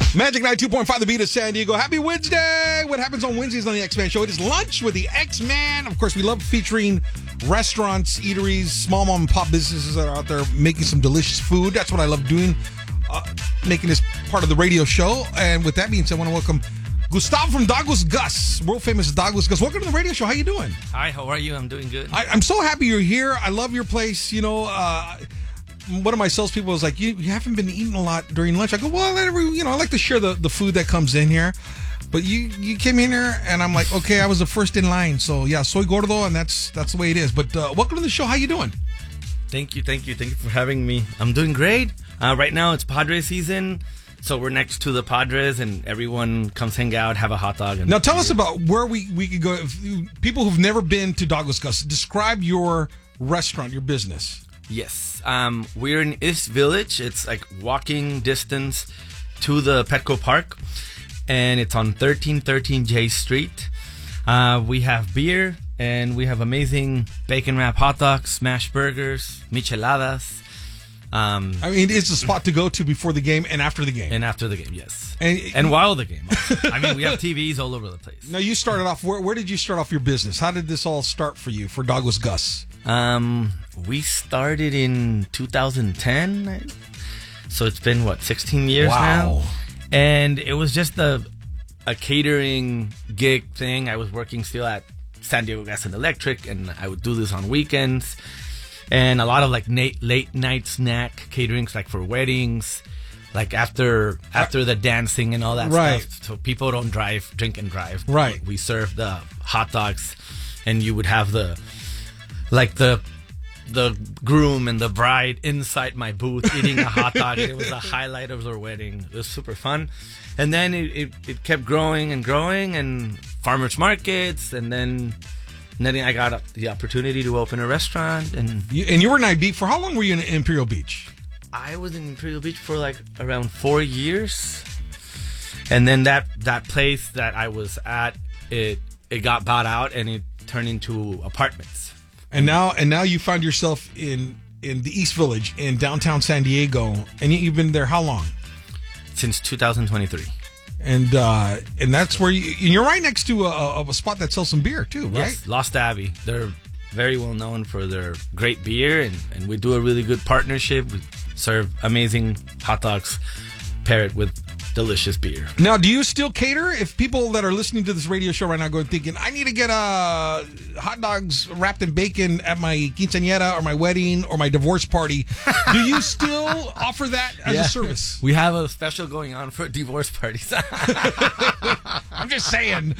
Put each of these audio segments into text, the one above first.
Magic 92.5 The Beat of San Diego. Happy Wednesday! What happens on Wednesdays on the X-Man Show? It is lunch with the X-Man. Of course, we love featuring restaurants, eateries, small mom and pop businesses that are out there making some delicious food. That's what I love doing, making this part of the radio show. And with that being said, I want to welcome Gustavo from Douglas Gus, world famous Douglas Gus. Welcome to the radio show. How you doing? Hi, how are you? I'm doing good. I'm so happy you're here. I love your place. You know, one of my salespeople was like, you haven't been eating a lot during lunch. I go, well, I like to share the food that comes in here. But you came in here, and I'm like, okay, I was the first in line. So, yeah, soy gordo, and that's the way it is. But welcome to the show. How you doing? Thank you for having me. I'm doing great. Right now, it's Padres season. So we're next to the Padres, and everyone comes hang out, have a hot dog. And now tell us about where we could go. If people who've never been to Douglas Gus, describe your restaurant, your business. Yes. We're in East Village. It's like walking distance to the Petco Park, and it's on 1313 J Street. We have beer, and we have amazing bacon wrap hot dogs, smash burgers, micheladas. I mean, it's a spot to go to before the game and after the game. And after the game, yes. And while the game. Also. I mean, we have TVs all over the place. Now, you started off, where did you start off your business? How did this all start for you, for Douglas Gus? We started in 2010. So it's been, 16 years now? And it was just a catering gig thing. I was working still at San Diego Gas and Electric, and I would do this on weekends. And a lot of late night snack caterings, like for weddings, like after the dancing and all that stuff. So people don't drink and drive. Right. We serve the hot dogs, and you would have the groom and the bride inside my booth eating a hot dog. It was a highlight of their wedding. It was super fun. And then it kept growing and growing, and farmers markets, and then I got the opportunity to open a restaurant. And you were in IB. For how long were you in Imperial Beach? I was in Imperial Beach for around 4 years. And then that place that I was at, it got bought out, and it turned into apartments. And now you find yourself in the East Village in downtown San Diego. And you've been there how long? Since 2023. And that's where you're right next to a spot that sells some beer too, right? Yes, Lost Abbey. They're very well known for their great beer, and we do a really good partnership. We serve amazing hot dogs, pair it with delicious beer. Now, do you still cater? If people that are listening to this radio show right now go thinking, I need to get hot dogs wrapped in bacon at my quinceañera or my wedding or my divorce party, do you still offer that as a service? We have a special going on for divorce parties. I'm just saying.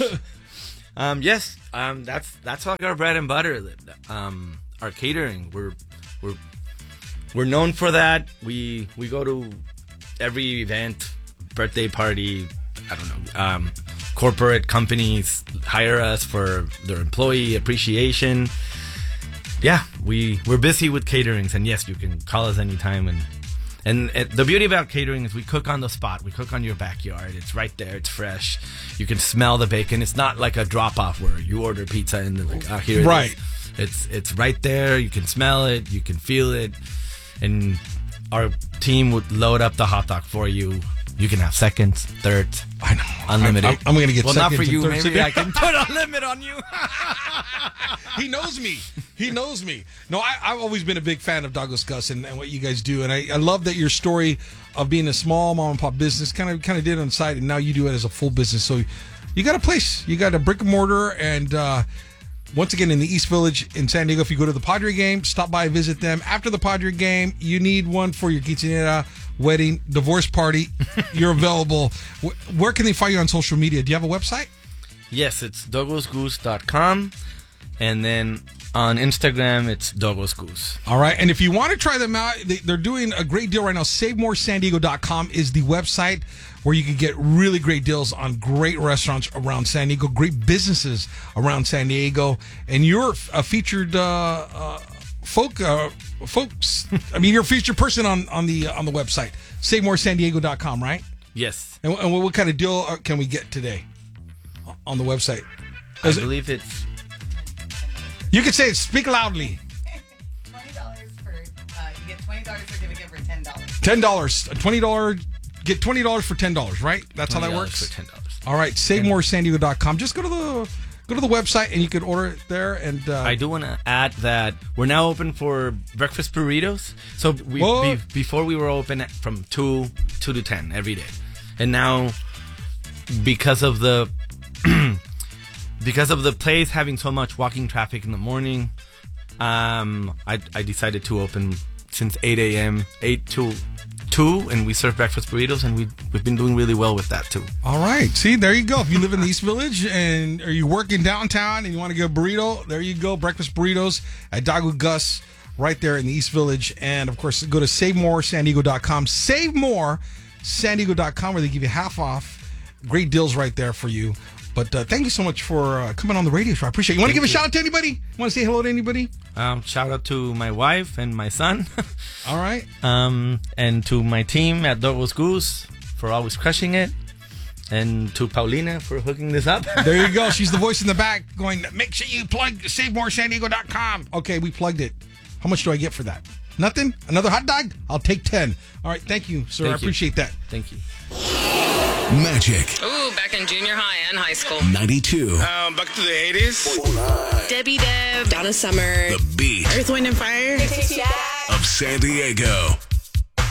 Yes, that's like our bread and butter. Our catering, we're known for that. We go to every event, birthday party, I don't know, corporate companies hire us for their employee appreciation. Yeah, we're busy with caterings, and yes, you can call us anytime. And the beauty about catering is we cook on the spot. We cook on your backyard. It's right there. It's fresh. You can smell the bacon. It's not like a drop-off where you order pizza and here it is. It's right there. You can smell it. You can feel it. And our team would load up the hot dog for you. You can have seconds, thirds. I know. Unlimited. I'm going to get well, seconds. Well, not for you. Maybe Maybe I can put a limit on you. He knows me. No, I've always been a big fan of Douglas Gus and what you guys do. And I love that your story of being a small mom and pop business kind of did on the side, and now you do it as a full business. So you got a place. You got a brick and mortar, and once again, in the East Village in San Diego, if you go to the Padre game, stop by, visit them. After the Padre game, you need one for your quinceañera, wedding, divorce party. You're available. Where can they find you on social media? Do you have a website? Yes, it's douglasgoose.com. And then on Instagram, it's Douglas Goose. All right. And if you want to try them out, they're doing a great deal right now. SaveMoreSanDiego.com is the website where you can get really great deals on great restaurants around San Diego, great businesses around San Diego. And you're a featured folks. I mean, you're a featured person on the website. SaveMoreSanDiego.com, right? Yes. And what kind of deal can we get today on the website? I believe it's... You can say it. Speak loudly. $20 for... you get $20 certificate for $10. $10. A $20 get $20 for $10, right? That's how that works? For $10. All right, SaveMoreSanDiego.com. Just go to the website and you can order it there. And I do want to add that we're now open for breakfast burritos. So before we were open from 2 to 10 every day, and now because of the place having so much walking traffic in the morning, I decided to open since 8 a.m. 8 to 2, and we serve breakfast burritos, and we've been doing really well with that too. All right. See, there you go. If you live in the East Village and or you work in downtown and you want to get a burrito, there you go. Breakfast burritos at Dog with Gus right there in the East Village. And, of course, go to SaveMoreSanDiego.com. SaveMoreSanDiego.com, where they give you half off. Great deals right there for you. But thank you so much for coming on the radio show. I appreciate it. You want to give a shout out to anybody? Want to say hello to anybody? Shout out to my wife and my son. All right. And to my team at Dortwell's Goose for always crushing it. And to Paulina for hooking this up. There you go. She's the voice in the back going, make sure you plug SaveMoreSanDiego.com. Okay, we plugged it. How much do I get for that? Nothing? Another hot dog? I'll take 10. All right. Thank you, sir. I appreciate that. Thank you. Magic. Ooh, back in junior high and high school. 92. Back to the 80s. Debbie Deb, Donna Summer, The Beat Earth, Wind, and Fire of San Diego.